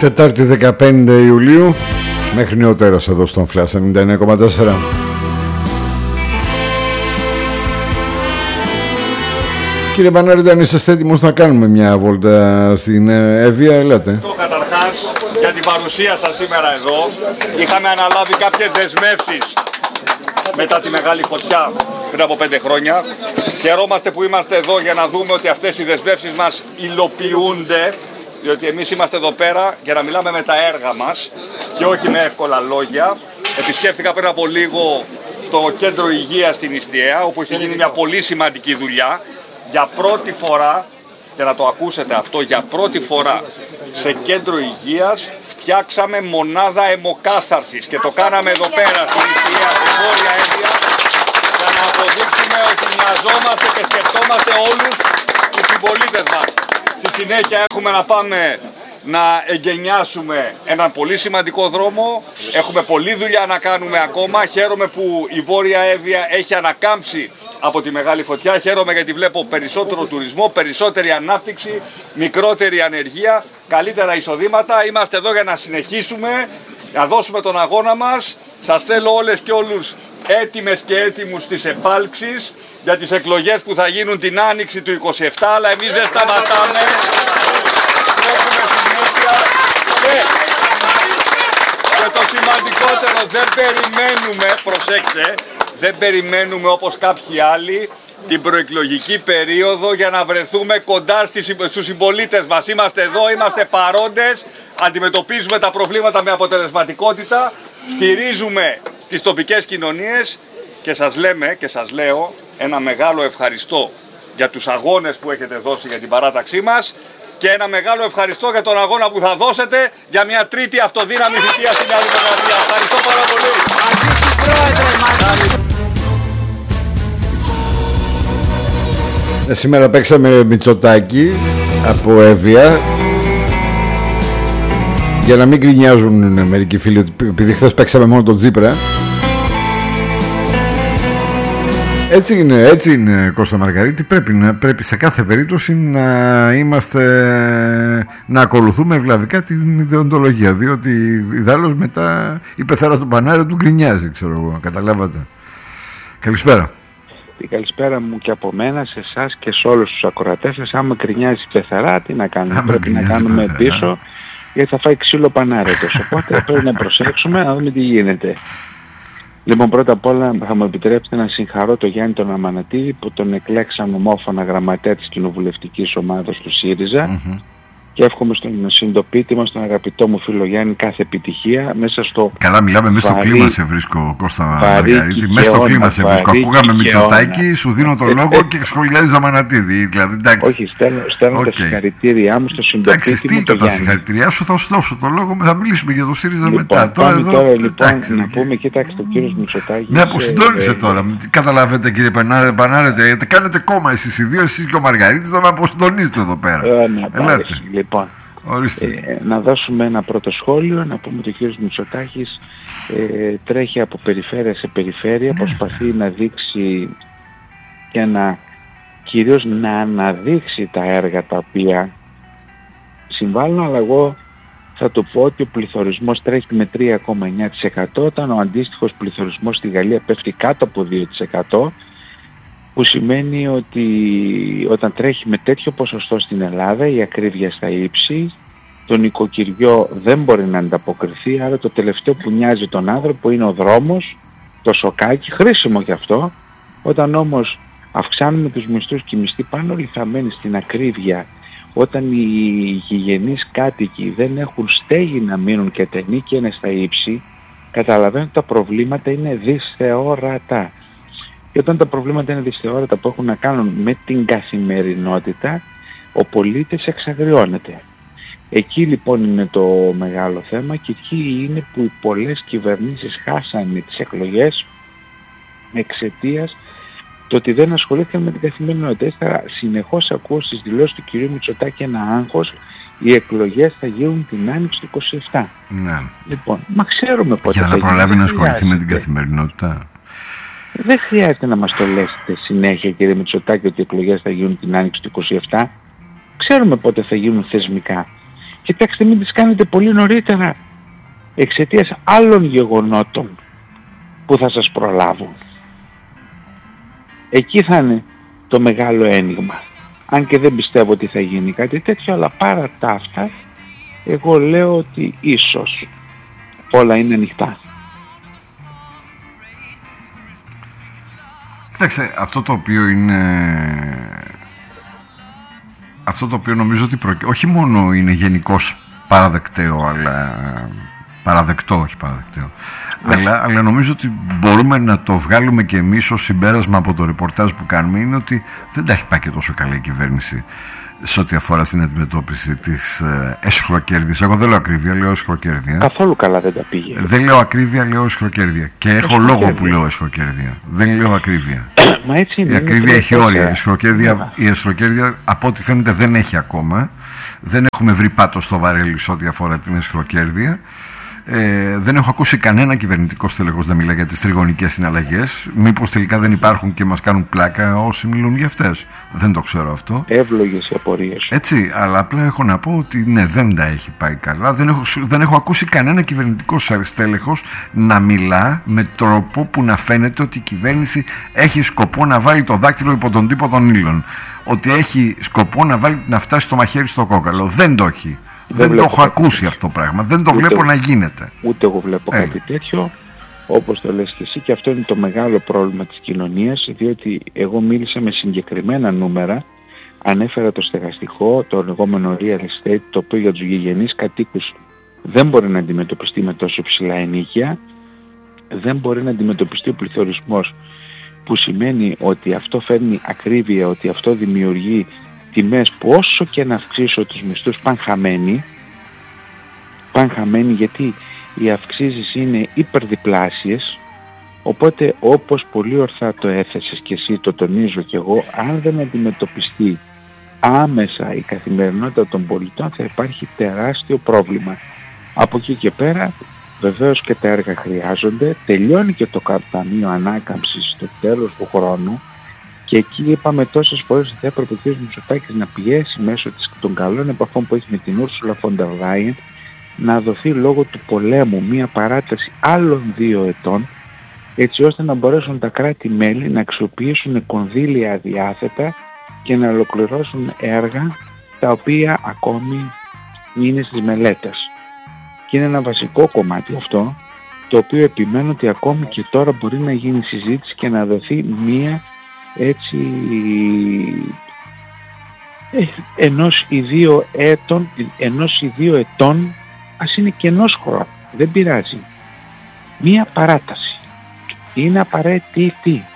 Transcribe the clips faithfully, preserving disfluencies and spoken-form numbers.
Τετάρτη δεκαπέντε Ιουλίου, μέχρι νεοτέρας εδώ στον Flash ενενήντα εννέα κόμμα τέσσερα. Κύριε Πανάρη, αν είστε έτοιμος να κάνουμε μια βόλτα στην Εύβοια, ελάτε. Καταρχάς, για την παρουσία σας σήμερα εδώ, είχαμε αναλάβει κάποιες δεσμεύσεις μετά τη μεγάλη φωτιά πριν από πέντε χρόνια. Χαιρόμαστε που είμαστε εδώ για να δούμε ότι αυτές οι δεσμεύσεις μας υλοποιούνται, διότι εμείς είμαστε εδώ πέρα για να μιλάμε με τα έργα μας και όχι με εύκολα λόγια. Επισκέφθηκα πριν από λίγο το κέντρο υγείας στην Ιστιαία, όπου έχει γίνει μια πολύ σημαντική δουλειά. Για πρώτη φορά, και να το ακούσετε αυτό, για πρώτη φορά σε κέντρο υγείας φτιάξαμε μονάδα αιμοκάθαρσης και το κάναμε εδώ πέρα στην Ιστιαία, στη Βόρεια Εύβοια, για να αποδείξουμε ότι μοιαζόμαστε και σκεφτόμαστε όλους τους συμπολίτες μας. Στη συνέχεια έχουμε να πάμε να εγκαινιάσουμε έναν πολύ σημαντικό δρόμο. Έχουμε πολλή δουλειά να κάνουμε ακόμα. Χαίρομαι που η Βόρεια Εύβοια έχει ανακάμψει από τη μεγάλη φωτιά. Χαίρομαι γιατί βλέπω περισσότερο τουρισμό, περισσότερη ανάπτυξη, μικρότερη ανεργία, καλύτερα εισοδήματα. Είμαστε εδώ για να συνεχίσουμε, να δώσουμε τον αγώνα μας. Σας θέλω όλες και όλους έτοιμες και έτοιμους στις επάλξεις για τις εκλογές που θα γίνουν την Άνοιξη του είκοσι επτά, αλλά εμείς δεν σταματάμε. Έχουμε συνέχεια και, και το σημαντικότερο, δεν περιμένουμε, προσέξτε, δεν περιμένουμε όπως κάποιοι άλλοι την προεκλογική περίοδο για να βρεθούμε κοντά στους συμπολίτες μας. Είμαστε εδώ, είμαστε παρόντες, αντιμετωπίζουμε τα προβλήματα με αποτελεσματικότητα, στηρίζουμε τις τοπικές κοινωνίες και σας λέμε και σας λέω ένα μεγάλο ευχαριστώ για τους αγώνες που έχετε δώσει για την παράταξή μας και ένα μεγάλο ευχαριστώ για τον αγώνα που θα δώσετε για μια τρίτη αυτοδύναμη θητεία στην Νέα Δημοκρατία. Ευχαριστώ πάρα πολύ. Ε, σήμερα παίξαμε Μητσοτάκη από Εύβοια, για να μην γκρινιάζουν μερικοί φίλοι ότι επειδή χθες παίξαμε μόνο τον Τσίπρα. Έτσι είναι, έτσι είναι, Κώστα Μαργαρίτη. Πρέπει, να, πρέπει σε κάθε περίπτωση να είμαστε, να ακολουθούμε ευλαβικά την ιδεοντολογία, διότι ιδάλλως μετά η πεθαρά του Πανάρη του γκρινιάζει, ξέρω εγώ. Καταλάβατε. Καλησπέρα. Την καλησπέρα μου και από μένα σε εσάς και σε όλους τους ακροατές σας. Άμα γκρινιάζει η πεθαρά, τι να κάνουμε, άμα πρέπει να κάνουμε πεθαρά πίσω, γιατί θα φάει ξύλο Πανάρετος. Οπότε πρέπει να προσέξουμε να δούμε τι γίνεται. Λοιπόν, πρώτα απ' όλα θα μου επιτρέψετε να συγχαρώ τον Γιάννη τον Αμανατίδη που τον εκλέξαν ομόφωνα γραμματέα της κοινοβουλευτικής ομάδας του ΣΥΡΙΖΑ. Mm-hmm. Και εύχομαι στον συντοπίτη μας, τον αγαπητό μου φίλο Γιάννη, κάθε επιτυχία μέσα στο. Καλά, μιλάμε μέσα στο κλίμα σε βρίσκω, Κώστα Μαργαρίτη. Μέσα στο κλίμα σε βρίσκω. Ακούγαμε Μητσοτάκη, σου δίνω το λόγο και σχολιάζει Αμανατίδη. Δηλαδή, εντάξει. Όχι, στέλνω, στέλνω okay. τα συγχαρητήριά μου στο συντοπίτη. Εντάξει, στείλτε τα συγχαρητήριά σου, θα σου δώσω το λόγο, θα μιλήσουμε για το ΣΥΡΙΖΑ λοιπόν, μετά. Τώρα, εδώ, τώρα λοιπόν εντάξει, να πούμε, κοιτάξτε, ο κύριος Μητσοτάκης. Ναι, αποσυντώνησε ε, τώρα. Ε, καταλαβαίνετε, κύριε Πανάρετε, γιατί κάνετε κόμμα εσείς οι δύο, εσείς και ο Μαργαρίτης, θα με αποσυντονίσετε εδώ πέρα. Λοιπόν, ε, να δώσουμε ένα πρώτο σχόλιο, να πούμε ότι ο κύριος Μητσοτάκης ε, τρέχει από περιφέρεια σε περιφέρεια, προσπαθεί να δείξει και να κυρίως να αναδείξει τα έργα τα οποία συμβάλλουν, αλλά εγώ θα το πω ότι ο πληθωρισμός τρέχει με τρία κόμμα εννιά τοις εκατό όταν ο αντίστοιχος πληθωρισμός στη Γαλλία πέφτει κάτω από δύο τοις εκατό, που σημαίνει ότι όταν τρέχει με τέτοιο ποσοστό στην Ελλάδα η ακρίβεια στα ύψη, το νοικοκυριό δεν μπορεί να ανταποκριθεί, άρα το τελευταίο που νοιάζει τον άνθρωπο είναι ο δρόμος, το σοκάκι, χρήσιμο κι αυτό. Όταν όμως αυξάνουμε τους μισθούς και οι μισθοί πάνε λιθαμένοι στην ακρίβεια, όταν οι γηγενείς κάτοικοι δεν έχουν στέγη να μείνουν και τα ενοίκια είναι στα ύψη, καταλαβαίνω ότι τα προβλήματα είναι δυσθεώρατα. Και όταν τα προβλήματα είναι δυσθεώρατα που έχουν να κάνουν με την καθημερινότητα, ο πολίτης εξαγριώνεται. Εκεί λοιπόν είναι το μεγάλο θέμα και εκεί είναι που οι πολλές κυβερνήσεις χάσανε τις εκλογές εξαιτίας το ότι δεν ασχολήθηκαν με την καθημερινότητα. Ύστερα συνεχώς ακούω στις δηλώσεις του κυρίου Μητσοτάκη ένα άγχος, οι εκλογές θα γίνουν την Άνοιξη του είκοσι επτά. Ναι. Λοιπόν, μα ξέρουμε πότε για να προλάβει να ασχοληθεί με την καθημερινότητα. Δεν χρειάζεται να μας το λέτε συνέχεια, κύριε Μητσοτάκη, ότι οι εκλογές θα γίνουν την Άνοιξη του είκοσι επτά. Ξέρουμε πότε θα γίνουν θεσμικά. Κοιτάξτε, μην τις κάνετε πολύ νωρίτερα εξαιτίας άλλων γεγονότων που θα σας προλάβουν. Εκεί θα είναι το μεγάλο ένιγμα. Αν και δεν πιστεύω ότι θα γίνει κάτι τέτοιο, αλλά παρά τα αυτά, εγώ λέω ότι ίσως όλα είναι ανοιχτά. Κοιτάξτε, αυτό το οποίο είναι... Αυτό το οποίο νομίζω ότι προκ... όχι μόνο είναι γενικώς παραδεκταίο, αλλά παραδεκτό, όχι παραδεκταίο, ναι. αλλά, αλλά νομίζω ότι μπορούμε να το βγάλουμε και εμείς ως συμπέρασμα από το ρεπορτάζ που κάνουμε, είναι ότι δεν τα έχει πάει και τόσο καλά η κυβέρνηση σε ό,τι αφορά στην αντιμετώπιση της ε, εσχροκέρδειας. Εγώ δεν λέω ακρίβεια, λέω εσχροκέρδεια. Καθόλου καλά δεν τα πήγε. Δεν λέω ακρίβεια, λέω εσχροκέρδεια. Και έχω λόγο που λέω εσχροκέρδεια. Δεν λέω ακρίβεια. Μα έτσι είναι. Η ακρίβεια έχει όρια. Η εσχροκέρδεια, η εσχροκέρδεια, από ό,τι φαίνεται, δεν έχει ακόμα. Δεν έχουμε βρει πάτο στο βαρέλι σε ό,τι αφορά την εσχροκέρδεια. Ε, δεν έχω ακούσει κανένα κυβερνητικό στέλεχος να μιλά για τις τριγωνικές συναλλαγές. Μήπως τελικά δεν υπάρχουν και μας κάνουν πλάκα όσοι μιλούν για αυτές. Δεν το ξέρω αυτό. Εύλογες οι απορίες. Έτσι, αλλά απλά έχω να πω ότι ναι, δεν τα έχει πάει καλά. Δεν έχω, δεν έχω ακούσει κανένα κυβερνητικό στέλεχος να μιλά με τρόπο που να φαίνεται ότι η κυβέρνηση έχει σκοπό να βάλει το δάκτυλο υπό τον τύπο των ήλων. Ότι έχει σκοπό να, βάλει, να φτάσει το μαχαίρι στο κόκαλο. Δεν το έχει. Δεν, δεν το έχω ακούσει αυτό το πράγμα. Δεν το ούτε βλέπω εγώ, να γίνεται. Ούτε εγώ βλέπω ε. κάτι τέτοιο. Όπως το λες και εσύ, και αυτό είναι το μεγάλο πρόβλημα της κοινωνίας, διότι εγώ μίλησα με συγκεκριμένα νούμερα, ανέφερα το στεγαστικό, το λεγόμενο real estate, το οποίο για τους γηγενείς κατοίκους δεν μπορεί να αντιμετωπιστεί με τόσο ψηλά ενοίκια, δεν μπορεί να αντιμετωπιστεί ο πληθωρισμός, που σημαίνει ότι αυτό φέρνει ακρίβεια, ότι αυτό δημιουργεί τιμές που όσο και να αυξήσω τους μισθούς πάνε χαμένοι, πάνε χαμένοι γιατί οι αυξήσεις είναι υπερδιπλάσιες. Οπότε, όπως πολύ ορθά το έθεσες και εσύ, το τονίζω και εγώ, αν δεν αντιμετωπιστεί άμεσα η καθημερινότητα των πολιτών, θα υπάρχει τεράστιο πρόβλημα. Από εκεί και πέρα, βεβαίως και τα έργα χρειάζονται. Τελειώνει και το Ταμείο Ανάκαμψης στο τέλος του χρόνου. Και εκεί είπαμε τόσες φορές ότι έπρεπε ο κ. Μητσοτάκης να πιέσει μέσω των καλών επαφών που έχει με την Ursula von der Leyen να δοθεί λόγω του πολέμου μία παράταση άλλων δύο ετών, έτσι ώστε να μπορέσουν τα κράτη-μέλη να αξιοποιήσουν κονδύλια αδιάθετα και να ολοκληρώσουν έργα τα οποία ακόμη είναι στις μελέτες. Και είναι ένα βασικό κομμάτι αυτό, το οποίο επιμένω ότι ακόμη και τώρα μπορεί να γίνει συζήτηση και να δοθεί μία έτσι ε, ενός ή δύο έτων, ενός ή δύο ετών, ας είναι και ενός χρόνου, δεν πειράζει. Μία παράταση είναι απαραίτητη.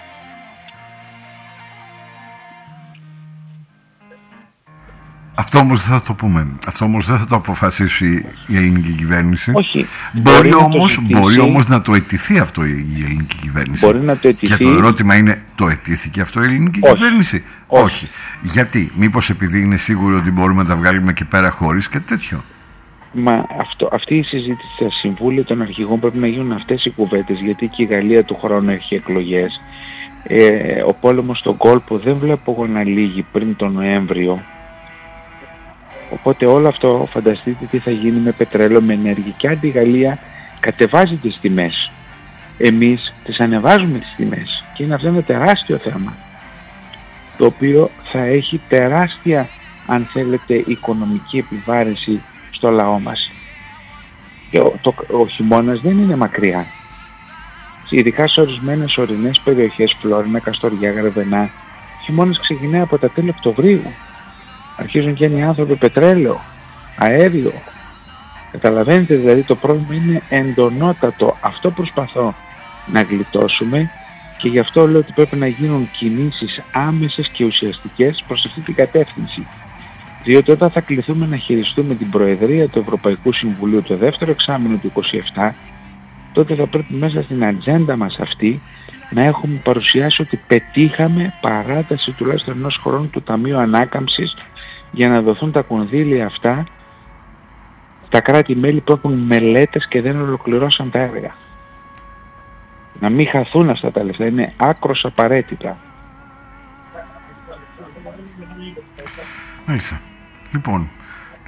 Αυτό όμως δεν θα το πούμε. Αυτό όμως δεν θα το αποφασίσει η ελληνική κυβέρνηση. Όχι. Μπορεί, μπορεί, όμως, μπορεί όμως να το αιτηθεί αυτό η ελληνική κυβέρνηση. Μπορεί να το αιτηθεί. Και το ερώτημα είναι, το αιτήθηκε αυτό η ελληνική Όχι. κυβέρνηση? Όχι. Όχι. Γιατί? Μήπως επειδή είναι σίγουρο ότι μπορούμε να τα βγάλουμε και πέρα χωρίς και τέτοιο? Μα αυτό, αυτή η συζήτηση στα συμβούλια των αρχηγών πρέπει να γίνουν αυτές οι κουβέντες, γιατί και η Γαλλία του χρόνου έχει εκλογές. Ε, ο πόλεμος στον κόλπο δεν βλέπω εγώ να λύγει πριν τον Νοέμβριο. Οπότε όλο αυτό φανταστείτε τι θα γίνει με πετρέλαιο, με ενέργεια. Και αν η Γαλλία κατεβάζει τις τιμές, εμείς τις ανεβάζουμε τις τιμές. Και είναι αυτό ένα τεράστιο θέμα, το οποίο θα έχει τεράστια, αν θέλετε, οικονομική επιβάρυνση στο λαό μας. Και ο, το, ο χειμώνας δεν είναι μακριά. Ειδικά σε ορισμένες ορεινές περιοχές, Φλόρινα, Καστοριά, Γρεβενά, ο χειμώνας ξεκινάει από τα τέλη Οκτωβρίου. Αρχίζουν και οι άνθρωποι πετρέλαιο, αέριο. Καταλαβαίνετε, δηλαδή το πρόβλημα είναι εντονότατο. Αυτό προσπαθώ να γλιτώσουμε και γι' αυτό λέω ότι πρέπει να γίνουν κινήσεις άμεσες και ουσιαστικές προς αυτή την κατεύθυνση. Διότι όταν θα κληθούμε να χειριστούμε την Προεδρία του Ευρωπαϊκού Συμβουλίου το δεύτερο εξάμηνο του είκοσι επτά, τότε θα πρέπει μέσα στην ατζέντα μας αυτή να έχουμε παρουσιάσει ότι πετύχαμε παράταση τουλάχιστον ενός χρόνου του Ταμείου Ανάκαμψης για να δοθούν τα κονδύλια αυτά στα κράτη-μέλη που έχουν μελέτες και δεν ολοκληρώσαν τα έργα. Να μην χαθούν αυτά τα λεφτά, είναι άκρως απαραίτητα. Μάλιστα. Λοιπόν,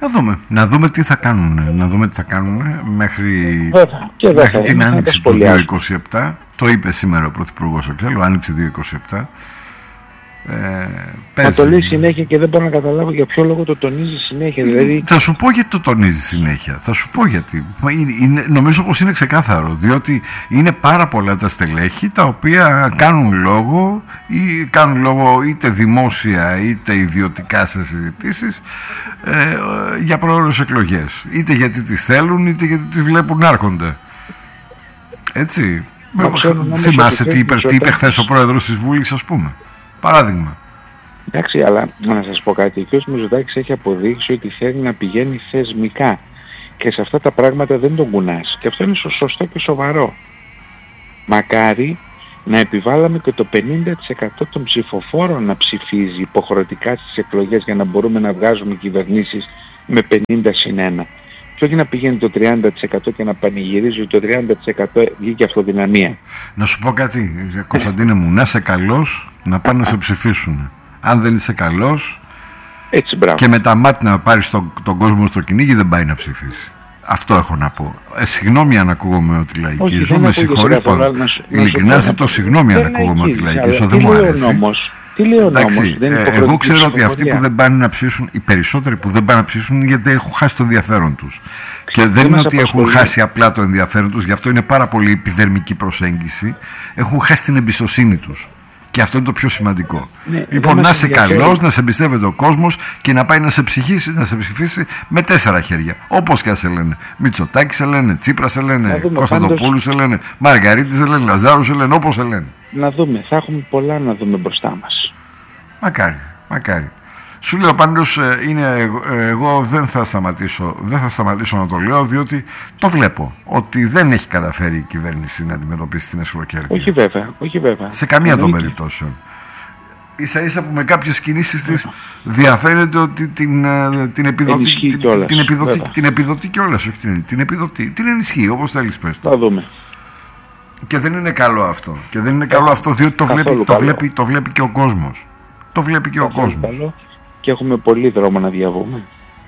Να δούμε, να δούμε τι θα κάνουν, να δούμε τι θα κάνουν μέχρι, και μέχρι την άνοιξη του δύο χιλιάδες είκοσι επτά. Το είπε σήμερα ο Πρωθυπουργός ο Ξέλου, άνοιξη δύο χιλιάδες είκοσι επτά. Ε, Μα το λέει συνέχεια και δεν μπορώ να καταλάβω για ποιο λόγο το τονίζει συνέχεια. Δηλαδή... Θα σου πω γιατί το τονίζει συνέχεια. Θα σου πω γιατί. Είναι, είναι, νομίζω πως είναι ξεκάθαρο. Διότι είναι πάρα πολλά τα στελέχη τα οποία κάνουν λόγο ή κάνουν λόγο είτε δημόσια είτε ιδιωτικά σε συζητήσεις ε, για προώρες εκλογές. Είτε γιατί τις θέλουν είτε γιατί τις βλέπουν να έρχονται. Έτσι. Θυμάσαι τι είπε, τι είπε χθες ο πρόεδρος της Βουλής, ας πούμε. Παράδειγμα. Εντάξει, αλλά να σας πω κάτι. Ο κ. Μητσοτάκης έχει αποδείξει ότι θέλει να πηγαίνει θεσμικά και σε αυτά τα πράγματα δεν τον κουνάς. Και αυτό είναι σωστό και σοβαρό. Μακάρι να επιβάλαμε και το πενήντα τοις εκατό των ψηφοφόρων να ψηφίζει υποχρεωτικά στις εκλογές για να μπορούμε να βγάζουμε κυβερνήσεις με πενήντα συν ένα. Και όχι να πηγαίνει το τριάντα τοις εκατό και να πανηγυρίζει το τριάντα τοις εκατό βγήκε αυτοδυναμία. Να σου πω κάτι, Κωνσταντίνε μου, να είσαι καλός να πάνε να σε ψηφίσουν. Αν δεν είσαι καλός έτσι, και με τα μάτια να πάρεις τον, τον κόσμο στο κυνήγι, δεν πάει να ψηφίσει. Αυτό έχω να πω. Ε, συγγνώμη αν ακούγομαι ότι λαϊκίζω, με συγχωρείς πολύ. Ειλικρινά ζητώ συγγνώμη αν ακούγομαι ότι λαϊκίζω, δεν μου αρέσει. Τι λέω Εντάξει, νόμος, δεν ε, εγώ ξέρω ότι αυτοί που δεν πάνε να ψήσουν, οι περισσότεροι που δεν πάνε να ψήσουν είναι γιατί έχουν χάσει το ενδιαφέρον τους. Και δεν είναι ότι έχουν χάσει απλά το ενδιαφέρον τους, γι' αυτό είναι πάρα πολύ επιδερμική προσέγγιση. Έχουν χάσει την εμπιστοσύνη τους. Και αυτό είναι το πιο σημαντικό. Ναι, λοιπόν, να είσαι καλός, να σε εμπιστεύεται ο κόσμος και να πάει να σε ψηφίσει, να σε ψηφίσει με τέσσερα χέρια. Όπως και αν σε λένε. Μητσοτάκη σε λένε, Τσίπρα σε λένε, Κωνσταντοπούλου σε λένε, Μαργαρίτη σε λένε, Λαζάρου σε λένε, όπως σε λένε. Να δούμε, θα έχουμε πολλά να δούμε μπροστά μας. Μακάρι, μακάρι. Σου λέω πάντως, είναι, εγώ δεν θα σταματήσω, δεν θα σταματήσω να το λέω, διότι το βλέπω ότι δεν έχει καταφέρει η κυβέρνηση να αντιμετωπίσει την εσχροκέρδεια. Όχι βέβαια, όχι βέβαια. Σε καμία των περιπτώσεων. Ίσα ίσα που με κάποιες κινήσεις της διαφαίνεται ότι την, την επιδοτεί την, την επιδοτεί, την επιδοτεί κιόλας, όχι την, την επιδοτεί, την ενισχύει, όπως θέλεις πες το. Θα δούμε. Και δεν είναι καλό αυτό. Και δεν είναι καλό αυτό διότι το βλέπει, το, βλέπει, το βλέπει και ο κόσμος. Το βλέπει και ο κόσμος. Καλό. Και έχουμε πολύ δρόμο να διαβούμε.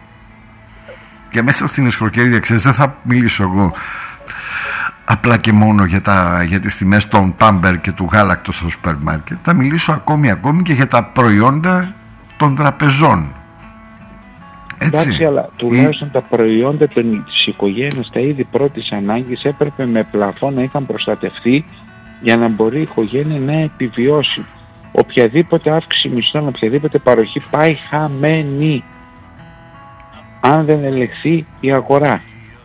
Και μέσα στην εσχροκέρδεια, ξέρεις, δεν θα μιλήσω εγώ απλά και μόνο για, τα, για τις τιμές των τάμπερ και του γάλακτος στο σούπερ μάρκετ. Θα μιλήσω ακόμη ακόμη και για τα προϊόντα των τραπεζών. Έτσι. Εντάξει, αλλά τουλάχιστον Η... τα προϊόντα της οικογένειας, τα είδη πρώτης ανάγκης έπρεπε με πλαφό να είχαν προστατευτεί για να μπορεί η οικογένεια να επιβιώσει. Οποιαδήποτε αύξηση μισθών, οποιαδήποτε παροχή πάει χαμένη αν δεν ελεγχθεί η αγορά.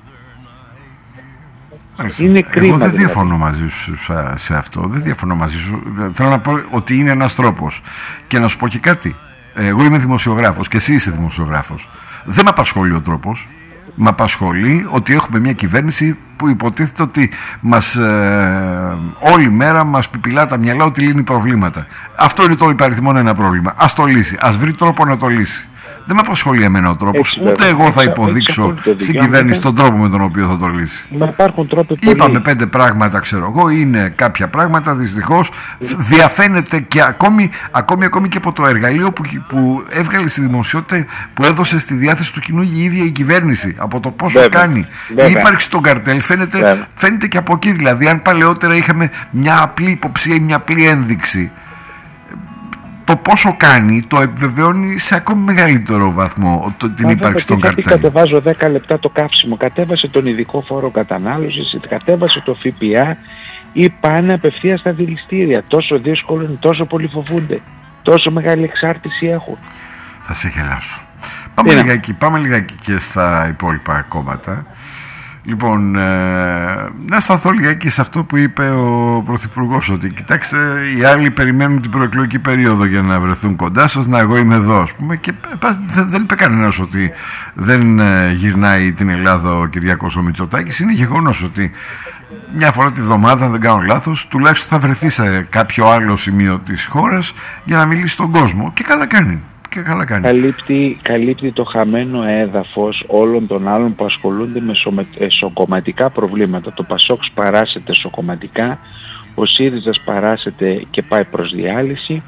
Άλιστα. Είναι κρίμα. Εγώ δεν διαφωνώ δηλαδή. μαζί σου σε αυτό. Δεν διαφωνώ μαζί σου. Θέλω να πω ότι είναι ένας τρόπος. Και να σου πω και κάτι. Εγώ είμαι δημοσιογράφος και εσύ είσαι δημοσιογράφος. Δεν με απασχολεί ο τρόπος. Με απασχολεί ότι έχουμε μια κυβέρνηση που υποτίθεται ότι μας, ε, όλη μέρα μας πιπιλά τα μυαλά ότι λύνει προβλήματα. Αυτό είναι το υπαριθμόν ένα πρόβλημα. Ας το λύσει, ας βρει τρόπο να το λύσει. Δεν με απασχολεί εμένα ο τρόπος, ούτε βέβαια. εγώ θα υποδείξω στην κυβέρνηση τον τρόπο με τον οποίο θα το λύσει. Μα υπάρχουν τρόποι Είπαμε πολύ. πέντε πράγματα, ξέρω εγώ, είναι κάποια πράγματα, δυστυχώς διαφαίνεται και ακόμη, ακόμη, ακόμη και από το εργαλείο που, που έβγαλε στη δημοσιότητα, που έδωσε στη διάθεση του κοινού η ίδια η κυβέρνηση, από το πόσο βέβαια. κάνει. Βέβαια. Η ύπαρξη των καρτέλ φαίνεται, φαίνεται και από εκεί. Δηλαδή, αν παλαιότερα είχαμε μια απλή υποψία ή μια απλή ένδειξη, το πόσο κάνει το επιβεβαιώνει σε ακόμη μεγαλύτερο βαθμό το, την ύπαρξη των καρτέλ. Κατεβάζω δέκα λεπτά το καύσιμο, κατέβασε τον ειδικό φόρο κατανάλωσης, κατέβασε το ΦΠΑ ή πάνε απευθείας στα δηληστήρια. Τόσο δύσκολο είναι, τόσο πολύ φοβούνται, τόσο μεγάλη εξάρτηση έχουν. Θα σε γελάσω. Πάμε λιγάκι, πάμε λιγάκι και στα υπόλοιπα κόμματα. Λοιπόν, ε, να σταθώ λιγάκι σε αυτό που είπε ο Πρωθυπουργός, ότι κοιτάξτε, οι άλλοι περιμένουν την προεκλογική περίοδο για να βρεθούν κοντά σας, να εγώ είμαι εδώ, ας πούμε, και δεν είπε κανένας ότι δεν γυρνάει την Ελλάδα ο Κυριάκος ο Μητσοτάκης. Είναι γεγονός ότι μια φορά τη βδομάδα, αν δεν κάνω λάθος, τουλάχιστον θα βρεθεί σε κάποιο άλλο σημείο της χώρας για να μιλήσει στον κόσμο, και καλά κάνει. Και καλά κάνει. Καλύπτει, καλύπτει το χαμένο έδαφος όλων των άλλων που ασχολούνται με εσωκομματικά προβλήματα. Το Πασόκ παράσεται εσωκομματικά, ο ΣΥΡΙΖΑ παράσεται και πάει προς διάλυση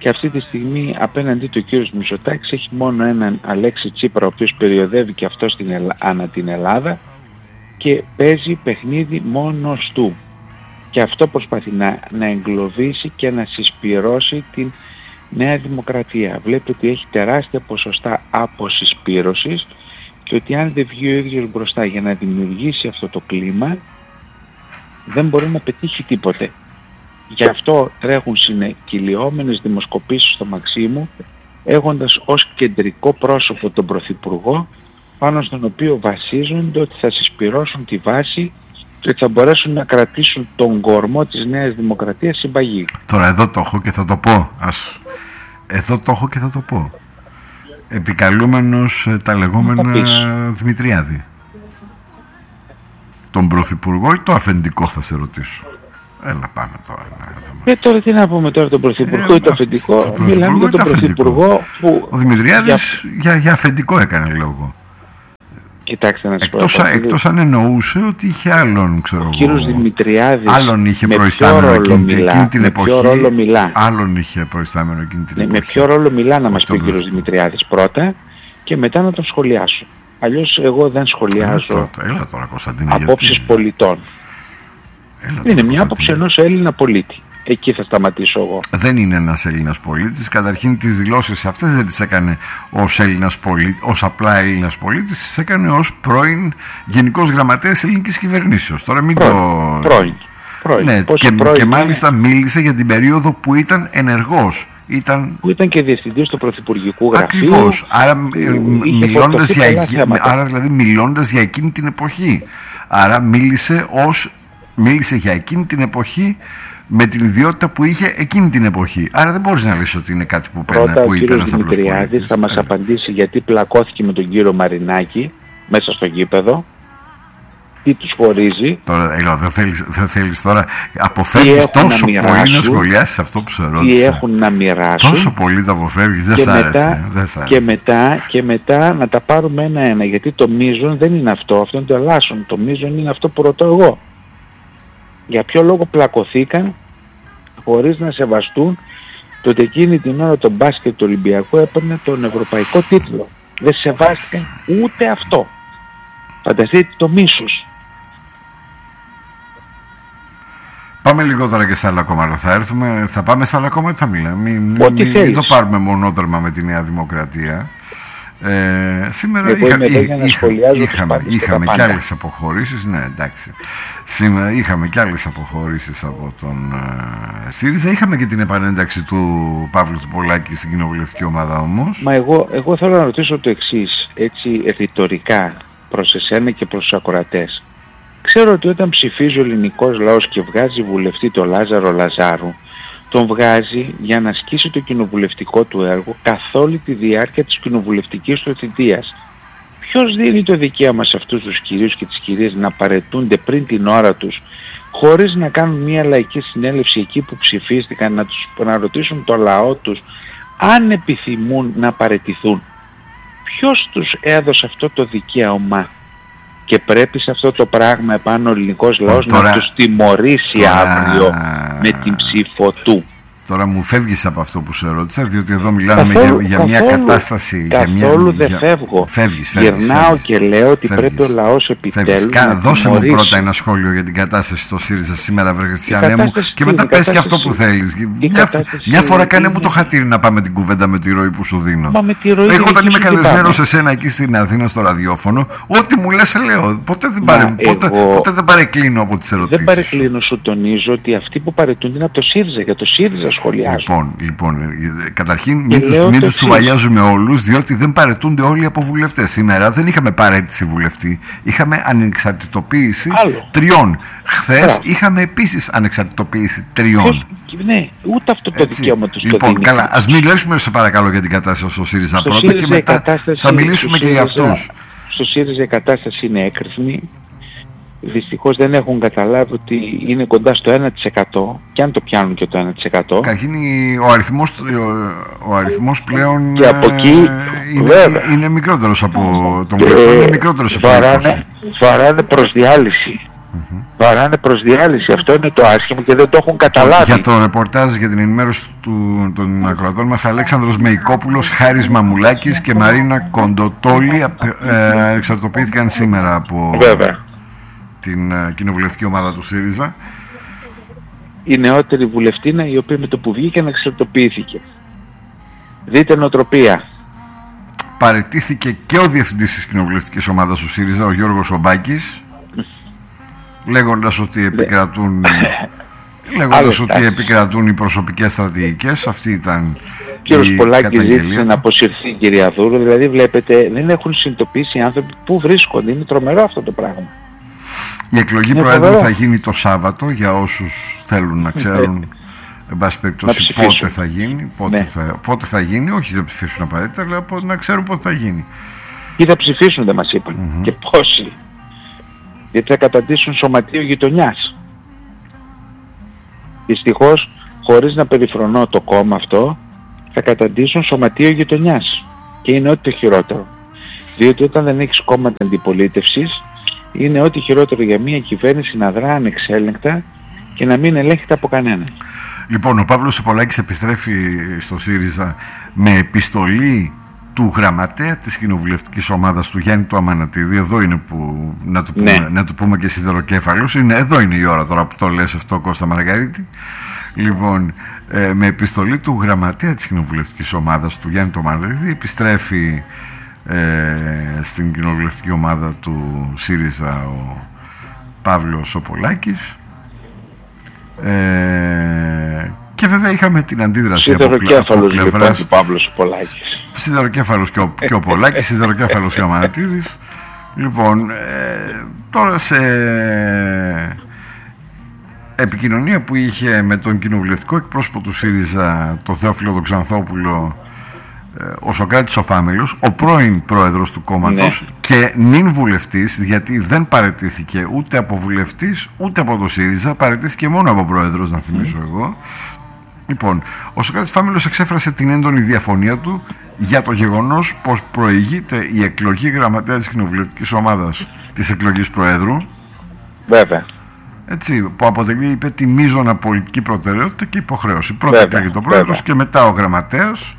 και αυτή τη στιγμή απέναντί του ο κύριος Μητσοτάκης έχει μόνο έναν Αλέξη Τσίπρα, ο οποίος περιοδεύει και αυτό στην Ελλά... ανά την Ελλάδα και παίζει παιχνίδι μόνος του. Και αυτό προσπαθεί να, να εγκλωβίσει και να συσπυρώσει την Νέα Δημοκρατία. Βλέπει ότι έχει τεράστια ποσοστά αποσυσπύρωσης και ότι αν δεν βγει ο ίδιος μπροστά για να δημιουργήσει αυτό το κλίμα, δεν μπορεί να πετύχει τίποτε. Γι' αυτό τρέχουν συνεκυλιόμενες δημοσκοπήσεις στο Μαξίμου, έχοντας ως κεντρικό πρόσωπο τον Πρωθυπουργό, πάνω στον οποίο βασίζονται ότι θα συσπυρώσουν τη βάση και ότι θα μπορέσουν να κρατήσουν τον κορμό της Νέας Δημοκρατίας συμπαγή. Τώρα εδώ το έχω και θα το πω. Ας... Εδώ το έχω και θα το πω. Επικαλούμενος τα λεγόμενα Δημητριάδη. Τον Πρωθυπουργό ή το αφεντικό θα σε ρωτήσω. Έλα πάμε τώρα. Ε, τώρα τι να πούμε τώρα τον Πρωθυπουργό ε, ή το αφεντικό. Μιλάμε για τον Πρωθυπουργό που... Ο Δημητριάδης για... Για, για αφεντικό έκανε λόγο. Κοιτάξτε να σας πω. Εκτός, εκτός αν εννοούσε ότι είχε άλλον, ξέρω ο κύριος Δημητριάδης άλλον είχε προϊστάμενο εκείνη, εκείνη την με εποχή. Ποιο ρόλο μιλά. Άλλον είχε προϊστάμενο εκείνη την ναι, εποχή. Με ποιο ρόλο μιλά να μας πει ο κύριος Δημητριάδης πρώτα και μετά να τον σχολιάσω. Αλλιώς εγώ δεν σχολιάζω έλα, έλα τώρα, Κωνσταντίνε, απόψεις γιατί... πολιτών. Έλα, είναι μια άποψη ενός Έλληνα πολίτη. Εκεί θα σταματήσω εγώ. Δεν είναι ένας Έλληνας πολίτης. Καταρχήν τις δηλώσεις αυτές δεν τις έκανε ως Έλληνας πολίτης, ως απλά Έλληνας πολίτης, τις έκανε ως πρώην Γενικός Γραμματέας Ελληνικής Κυβερνήσεως. Τώρα μην πρώην, το... Πρώην. Πρώην. Ναι, και, πρώην και μάλιστα είναι... μίλησε για την περίοδο που ήταν ενεργός. Ήταν... Που ήταν και διευθυντής του Πρωθυπουργικού Γραφείου. Ακριβώς. Άρα, μιλώντας για, άρα δηλαδή μιλώντας για εκείνη την εποχή. Άρα μίλησε, ως, μίλησε για εκείνη την εποχή με την ιδιότητα που είχε εκείνη την εποχή. Άρα δεν μπορείς να λες ότι είναι κάτι που, πένα, Πρώτα, που είπε ένας απλός Δημητριάδης πολίτης. θα μας απαντήσει γιατί πλακώθηκε με τον κύριο Μαρινάκη μέσα στο γήπεδο. Τι τους χωρίζει. Τώρα, έλα, δεν θέλεις, δεν θέλεις τώρα. Αποφεύγεις τόσο να πολύ να σχολιάσεις αυτό που σε ρώτησα. Τι έχουν να μοιράσουν. Τόσο πολύ το αποφεύγεις. Δεν σ' άρεσε. Δεν σ' άρεσε. Και, μετά, και μετά να τα πάρουμε ένα-ένα. Γιατί το μείζον δεν είναι αυτό. Αυτό είναι το ελάσσον. Το μείζον είναι αυτό που ρωτώ εγώ. Για ποιο λόγο πλακωθήκαν χωρίς να σεβαστούν το ότι εκείνη την ώρα το μπάσκετ του Ολυμπιακού έπαιρνε τον ευρωπαϊκό τίτλο. Δεν σεβάστηκαν ούτε αυτό. Φανταστείτε το μίσος. Πάμε λίγο τώρα και στα άλλα κόμματα. Θα έρθουμε, θα πάμε στα άλλα κόμματα, θα μιλάμε. Μην, μην, μην το πάρουμε μονότερμα με τη Νέα Δημοκρατία. Ε, σήμερα είχα, είχα, είχα, είχαμε, είχαμε κι άλλες αποχωρήσεις. Ναι, εντάξει. Σήμερα είχαμε κι άλλες αποχωρήσεις από τον ε, ΣΥΡΙΖΑ. Είχαμε και την επανένταξη του Παύλου του Πολάκη στην κοινοβουλευτική ομάδα όμως. Μα εγώ, εγώ θέλω να ρωτήσω το εξής, έτσι ρητορικά προς εσένα και προς τους ακροατές. Ξέρω ότι όταν ψηφίζει ο ελληνικός λαός και βγάζει βουλευτή το Λάζαρο Λαζάρου, τον βγάζει για να ασκήσει το κοινοβουλευτικό του έργο καθ' όλη τη διάρκεια της κοινοβουλευτικής του θητείας. Ποιος δίνει το δικαίωμα σε αυτούς τους κυρίους και τις κυρίες να παραιτούνται πριν την ώρα τους, χωρίς να κάνουν μια λαϊκή συνέλευση εκεί που ψηφίστηκαν, να, τους, να ρωτήσουν το λαό τους αν επιθυμούν να παραιτηθούν. Ποιος τους έδωσε αυτό το δικαίωμα? Και πρέπει σε αυτό το πράγμα επάνω ο ελληνικός λαός τώρα, να τους τιμωρήσει τώρα... αύριο με την ψήφο του. Τώρα μου φεύγεις από αυτό που σε ρώτησα, διότι εδώ μιλάμε καθόλου, για, για μια καθόλου, κατάσταση. Καθόλου για δεν για... φεύγω. Φεύγεις, φεύγεις, Γυρνάω φεύγεις, και λέω ότι φεύγεις, πρέπει ο λαός επιτέλους να δώσε τιμωρήσει. μου πρώτα ένα σχόλιο για την κατάσταση στο ΣΥΡΙΖΑ σήμερα, βρε Χριστιανέ μου, και μετά πες και αυτό που θέλεις. Μια, μια φορά κάνε μου το χατήρι να πάμε την κουβέντα με τη ροή που σου δίνω. Εγώ όταν είμαι καλεσμένος σε σένα εκεί στην Αθήνα στο ραδιόφωνο, ό,τι μου λες λέω. Ποτέ δεν παρεκκλίνω από τις ερωτήσεις. Δεν παρεκκλίνω, σου τονίζω ότι αυτοί που παρετούνται είναι από το ΣΥΡΙΖΑ, για το ΣΥΡΙΖΑ σχολιάζουν. Λοιπόν, καταρχήν μην τους, μην τους τσουβαλιάζουμε όλους, διότι δεν παραιτούνται όλοι από βουλευτές. Σήμερα δεν είχαμε παραίτηση βουλευτή, είχαμε ανεξαρτητοποίηση Άλλο. τριών. Χθες είχαμε επίσης ανεξαρτητοποίηση τριών. Ναι, ούτε αυτό το Έτσι. δικαίωμα τους λοιπόν, το δίνει. Καλά, ας μιλήσουμε σε παρακαλώ για την κατάσταση στο ΣΥΡΙΖΑ στο πρώτα ΣΥΡΙΖΑ και μετά θα μιλήσουμε και για αυτούς. Στο ΣΥΡΙΖΑ η κατάσταση είναι έκρηθμη. Δυστυχώς δεν έχουν καταλάβει ότι είναι κοντά στο ένα τοις εκατό και αν το πιάνουν και το ένα τοις εκατό. Καταρχήν ο αριθμός, ο αριθμός πλέον και από εκεί, είναι, είναι μικρότερος από τον βουλευτή, είναι μικρότερος από βαράνε, βαράνε προς διάλυση. Mm-hmm. Βαράνε προς διάλυση. Αυτό είναι το άσχημο και δεν το έχουν καταλάβει. Για το ρεπορτάζ, για την ενημέρωση του, των ακροατών μας, Αλέξανδρος Μεϊκόπουλος, Χάρης Μαμουλάκης και Μαρίνα Κοντοτόλη ε, εξαρτοποιήθηκαν σήμερα από Βέβαια. την ε, κοινοβουλευτική ομάδα του ΣΥΡΙΖΑ. Η νεότερη βουλευτήνα, η οποία με το που βγήκε εξαρτοποιήθηκε. Δείτε νοοτροπία. Παραιτήθηκε και ο διευθυντής της κοινοβουλευτικής ομάδας του ΣΥΡΙΖΑ, ο Γιώργος Ομπάκης, λέγοντας ότι επικρατούν, λέγοντας ότι επικρατούν οι προσωπικές στρατηγικές. Αυτή ήταν ο κύριος Πολάκης ζήτησε να αποσυρθεί η κυρία Δούρου. Δηλαδή βλέπετε, δεν έχουν συνειδητοποιήσει οι άνθρωποι πού βρίσκονται. Είναι τρομερό αυτό το πράγμα. Η εκλογή είναι Προέδρου φοβερό. Θα γίνει το Σάββατο, για όσους θέλουν να ξέρουν εν πάση περιπτώσει πότε θα γίνει, πότε, ναι. θα, πότε θα γίνει, όχι δεν ψηφίσουν απαραίτητα, αλλά να ξέρουν πότε θα γίνει. Ή θα ψηφίσουν, δεν μας είπαν. Mm-hmm. Και πόσοι. Γιατί θα καταντήσουν σωματείο γειτονιάς. Δυστυχώς, χωρίς να περιφρονώ το κόμμα αυτό, θα καταντήσουν σωματείο γειτονιάς. Και είναι ό,τι το χειρότερο. Διότι όταν δεν έχεις κόμματα αντιπολίτευσης, είναι ό,τι χειρότερο για μια κυβέρνηση να δρά ανεξέλεγκτα και να μην ελέγχεται από κανέναν. Λοιπόν, ο Παύλος Πολάκης επιστρέφει στο ΣΥΡΙΖΑ με επιστολή του γραμματέα της κοινοβουλευτικής ομάδας του Γιάννη του Αμανατίδη. Εδώ είναι που να του πούμε, ναι. να του πούμε και σιδεροκέφαλος. Είναι, εδώ είναι η ώρα τώρα που το λες αυτό, Κώστα Μαργαρίτη. Λοιπόν, ε, με επιστολή του γραμματέα της κοινοβουλευτικής ομάδας του Γιάννη του Αμανατίδη επιστρέφει ε, στην κοινοβουλευτική ομάδα του ΣΥΡΙΖΑ ο Παύλος ο Πολάκης. Ε, και βέβαια είχαμε την αντίδραση από, από πλευράς του Παύλος ο Πολάκης. Σιδεροκέφαλος και ο, και ο Πολάκης, σιδεροκέφαλος και ο Αμανατίδης. Λοιπόν, ε, τώρα σε επικοινωνία που είχε με τον κοινοβουλευτικό εκπρόσωπο του ΣΥΡΙΖΑ, τον Θεόφιλο τον Ξανθόπουλο, ο Σωκράτης ο Φάμελος, ο πρώην πρόεδρος του κόμματος, ναι. και νυν βουλευτής, γιατί δεν παραιτήθηκε ούτε από βουλευτής ούτε από το ΣΥΡΙΖΑ, παραιτήθηκε μόνο από πρόεδρος, να θυμίσω mm. εγώ. Λοιπόν, ο Σωκράτης Φάμελος εξέφρασε την έντονη διαφωνία του για το γεγονός πως προηγείται η εκλογή γραμματέα της κοινοβουλευτικής ομάδας της εκλογής προέδρου. Βέβαια. Έτσι, που αποτελεί, είπε, τη μείζωνα πολιτική προτεραιότητα και υποχρέωση. Πρώτα εκλογή το πρόεδρος και μετά ο γραμματέας.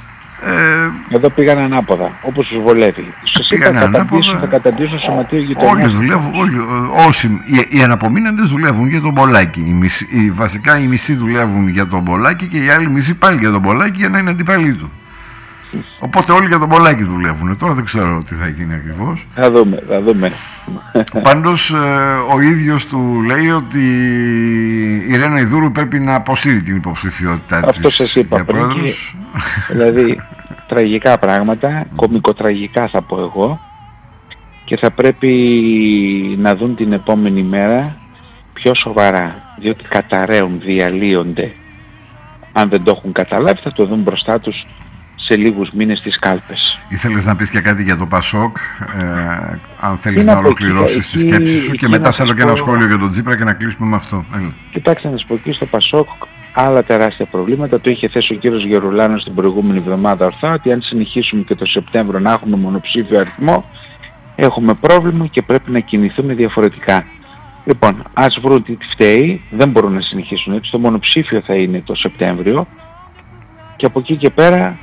Ε, Εδώ πήγαν ανάποδα, όπως τους βολεύει. Σας είπα, θα καταντήσουν σωματείο γειτονιάς. Όλοι δουλεύουν, όλοι, όσοι, οι, οι αναπομείναντες δουλεύουν για τον Πολάκη. Οι μισοί, οι, βασικά οι μισοί δουλεύουν για τον Πολάκη και οι άλλοι μισοί πάλι για τον Πολάκη για να είναι αντιπαλοί του. Οπότε όλοι για τον Πολάκη δουλεύουν. Τώρα δεν ξέρω τι θα γίνει ακριβώς. Θα δούμε, θα δούμε. Πάντως ο ίδιος του λέει ότι η Ρένα Ιδούρου πρέπει να αποσύρει την υποψηφιότητά της. Αυτό σας είπα πριν. Και, δηλαδή τραγικά πράγματα, κωμικοτραγικά θα πω εγώ, και θα πρέπει να δουν την επόμενη μέρα πιο σοβαρά, διότι καταραίουν, διαλύονται. Αν δεν το έχουν καταλάβει θα το δουν μπροστά τους σε λίγους μήνες τις κάλπες. Ήθελες να πεις και κάτι για το Πασόκ, ε, αν θέλεις να ολοκληρώσεις τη σκέψη σου, και μετά θέλω και ένα σχόλιο για τον Τσίπρα και να κλείσουμε με αυτό. Κοιτάξτε να σου πω, εκεί στο Πασόκ άλλα τεράστια προβλήματα. Το είχε θέσει ο κύριος Γερουλάνος την προηγούμενη εβδομάδα ορθά, ότι αν συνεχίσουμε και το Σεπτέμβριο να έχουμε μονοψήφιο αριθμό, έχουμε πρόβλημα και πρέπει να κινηθούμε διαφορετικά. Λοιπόν, ας βρουν τι φταίει, δεν μπορούν να συνεχίσουν έτσι, το μονοψήφιο θα είναι το Σεπτέμβριο και από εκεί και πέρα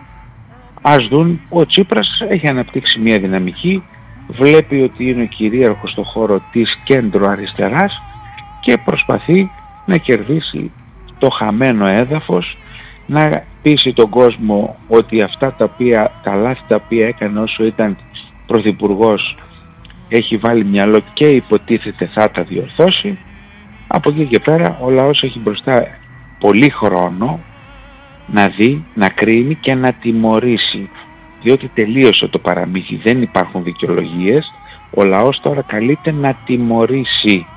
ας δουν. Ο Τσίπρας έχει αναπτύξει μια δυναμική, βλέπει ότι είναι ο κυρίαρχος στο χώρο της κέντρο αριστεράς και προσπαθεί να κερδίσει το χαμένο έδαφος, να πείσει τον κόσμο ότι αυτά τα, οποία, τα λάθη τα οποία έκανε όσο ήταν πρωθυπουργός έχει βάλει μυαλό και υποτίθεται θα τα διορθώσει. Από εκεί και πέρα ο λαός έχει μπροστά πολύ χρόνο να δει, να κρίνει και να τιμωρήσει, διότι τελείωσε το παραμύθι, δεν υπάρχουν δικαιολογίες. Ο λαός τώρα καλείται να τιμωρήσει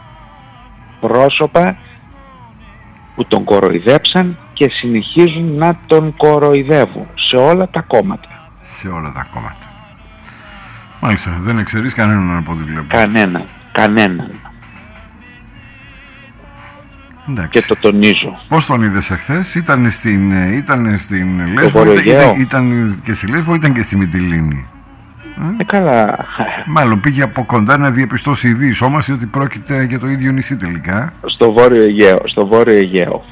πρόσωπα που τον κοροϊδέψαν και συνεχίζουν να τον κοροϊδεύουν σε όλα τα κόμματα. Σε όλα τα κόμματα. Μάλιστα, δεν εξαιρείς κανέναν από ό,τι βλέπω. Κανένα, κανέναν. Εντάξει. Και το τονίζω. Πώς τον είδες εχθές? Ήταν στην, ήταν στην Λέσβο, ήταν, ήταν, ήταν και στη Λέσβο, ήταν και στη Μυτιλήνη. Ε, καλά. Μάλλον πήγε από κοντά να διαπιστώσει η διεισόμαση ότι πρόκειται για το ίδιο νησί τελικά. Στο Βόρειο Αιγαίο. Στο Βόρειο Αιγαίο.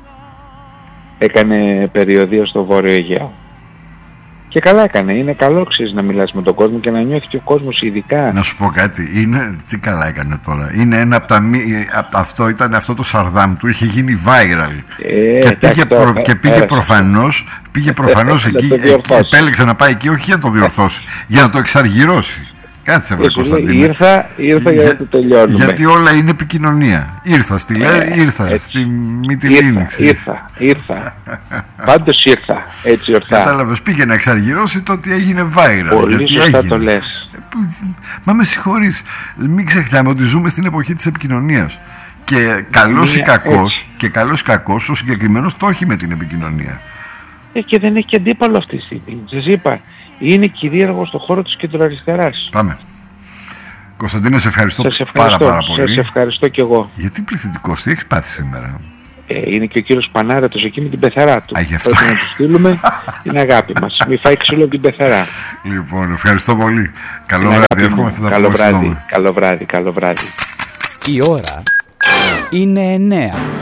Έκανε περιοδεία στο Βόρειο Αιγαίο. Και καλά έκανε. Είναι καλό, ξέρεις, να μιλάς με τον κόσμο και να νιώθει και ο κόσμος ειδικά. Να σου πω κάτι. Είναι, τι καλά έκανε τώρα. Είναι ένα από τα μη, από αυτό, ήταν αυτό το Σαρδάμ του. Είχε γίνει viral. Ε, και πήγε, το, προ, ε, και πήγε προφανώς, πήγε προφανώς εκεί. Ε, επέλεξε να πάει εκεί όχι για να το διορθώσει, για να το εξαργυρώσει. Κάτσε βρε Κωνσταντίνε. Ήρθα, ήρθα για, για να το τελειώνουμε. Γιατί όλα είναι επικοινωνία. Ήρθα στη Λέ, ε, ήρθα έτσι. Στη Μυτιλήνη. Ήρθα, ήρθα. Πάντως ήρθα, έτσι ορθά. Κατάλαβες, πήγε να εξαργυρώσει το ότι έγινε viral. Πολύ γιατί σωστά έγινε. Το λες. Μα με συγχωρείς, μην ξεχνάμε ότι ζούμε στην εποχή της επικοινωνίας. Και καλός ή κακός, και καλός ή κακός, ο συγκεκριμένος το έχει με την επικοινωνία. Ε, και δεν έχει και αντίπαλο αυτή τη στιγμή. Σας είπα, είναι κυρίαρχο στον χώρο της κεντροαριστεράς. Πάμε. Κωνσταντίνε, σε ευχαριστώ, σας ευχαριστώ πάρα, πάρα πολύ. Σας ευχαριστώ κι εγώ. Γιατί πληθυντικός, τι έχεις πάθει σήμερα? Ε, είναι και ο κύριος Πανάρατος εκεί με την πεθαρά του. Α, γι' αυτό. Πρέπει να του στείλουμε την αγάπη μας. Μη φάει ξύλο από την πεθαρά. Λοιπόν, ευχαριστώ πολύ. Καλό βράδυ, εύχομαι θα τα καλό βράδυ, καλό βράδυ, καλό βράδυ. Η ώρα είναι εννέα.